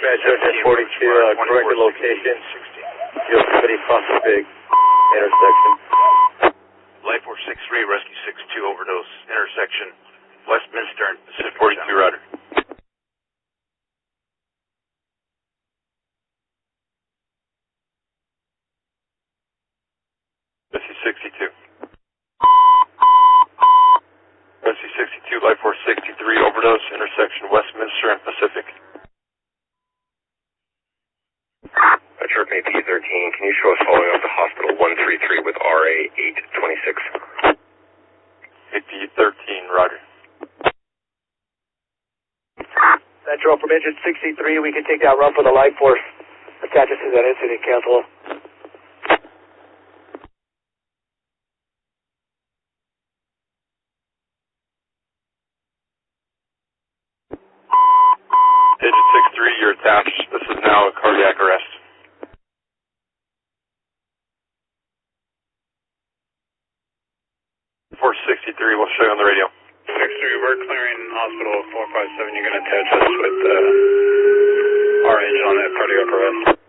Badger 42, correct the location. Field City, Pacific intersection. Life 463, Rescue 62, overdose, intersection, Westminster and Pacific. 42, Roger. Rescue 62. Rescue 62, Life 463, overdose, intersection, Westminster and Pacific. Chirp AP13, can you show us following up the hospital 133 with RA 826? AP13, Roger. Metro from engine 63, we can take that run for the life force. Attach us to that incident, cancel. Digit 63, you're attached. This is now a cardiac arrest. 463, we'll show you on the radio. 63, we're clearing hospital 457. You're going to attach us with our engine on that cardiac arrest.